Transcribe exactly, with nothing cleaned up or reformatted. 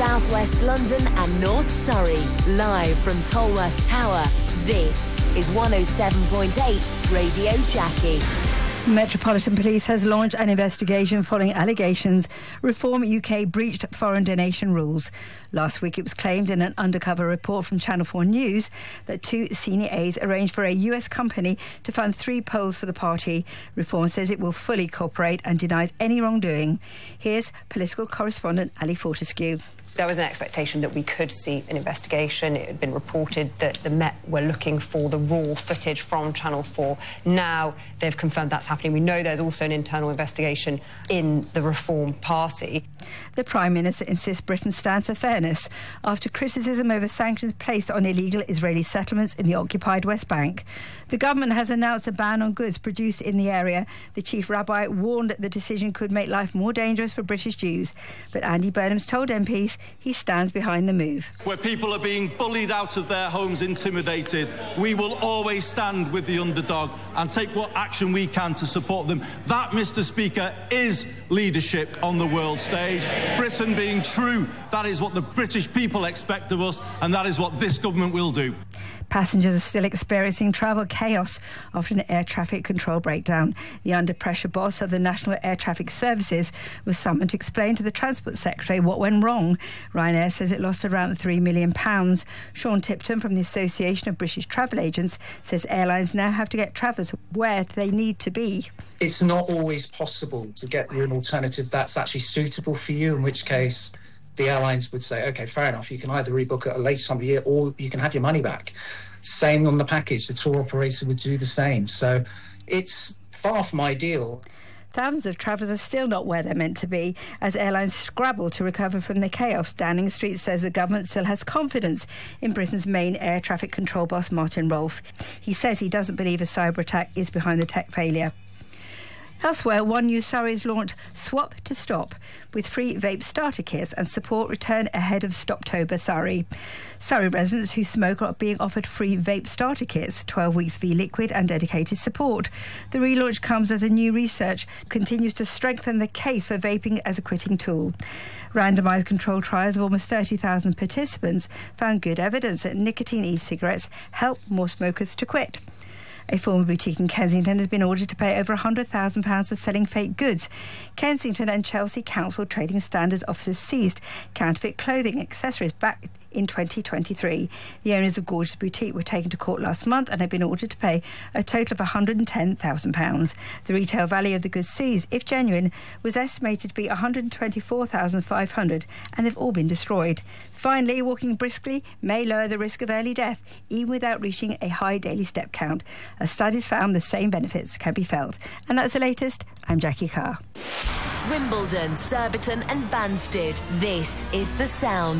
South West London and North Surrey. Live from Tolworth Tower, this is one oh seven point eight Radio Jackie. Metropolitan Police has launched an investigation following allegations Reform U K breached foreign donation rules. Last week it was claimed in an undercover report from Channel four News that two senior aides arranged for a U S company to fund three polls for the party. Reform says it will fully cooperate and denies any wrongdoing. Here's political correspondent Ali Fortescue. There was an expectation that we could see an investigation. It had been reported that the Met were looking for the raw footage from Channel four. Now they've confirmed that's happening. We know there's also an internal investigation in the Reform Party. The Prime Minister insists Britain stands for fairness after criticism over sanctions placed on illegal Israeli settlements in the occupied West Bank. The government has announced a ban on goods produced in the area. The chief rabbi warned that the decision could make life more dangerous for British Jews. But Andy Burnham's told M Ps he stands behind the move. Where people are being bullied out of their homes, intimidated, we will always stand with the underdog and take what action we can to support them. That, Mr Speaker, is leadership on the world stage. Britain being true, that is what the British people expect of us, and that is what this government will do. Passengers are still experiencing travel chaos after an air traffic control breakdown. The under-pressure boss of the National Air Traffic Services was summoned to explain to the Transport Secretary what went wrong. Ryanair says it lost around three million pounds. Sean Tipton from the Association of British Travel Agents says airlines now have to get travellers where they need to be. It's not always possible to get you an alternative that's actually suitable for you, in which case the airlines would say, OK, fair enough, you can either rebook at a later time of year or you can have your money back. Same on the package, the tour operator would do the same. So it's far from ideal. Thousands of travellers are still not where they're meant to be as airlines scrabble to recover from the chaos. Downing Street says the government still has confidence in Britain's main air traffic control boss, Martin Rolfe. He says he doesn't believe a cyber attack is behind the tech failure. Elsewhere, One News Surrey has launched Swap to Stop with free vape starter kits and support return ahead of Stoptober Surrey. Surrey residents who smoke are being offered free vape starter kits, twelve weeks V-liquid and dedicated support. The relaunch comes as a new research continues to strengthen the case for vaping as a quitting tool. Randomised controlled trials of almost thirty thousand participants found good evidence that nicotine e-cigarettes help more smokers to quit. A former boutique in Kensington has been ordered to pay over one hundred thousand pounds for selling fake goods. Kensington and Chelsea Council Trading Standards officers seized counterfeit clothing and accessories back in twenty twenty-three. The owners of Gorgeous Boutique were taken to court last month and have been ordered to pay a total of one hundred ten thousand pounds. The retail value of the goods seized, if genuine, was estimated to be one hundred twenty-four thousand five hundred pounds, and they've all been destroyed. Finally, walking briskly may lower the risk of early death, even without reaching a high daily step count. As studies found the same benefits can be felt. And that's the latest. I'm Jackie Carr. Wimbledon, Surbiton and Banstead. This is The Sound.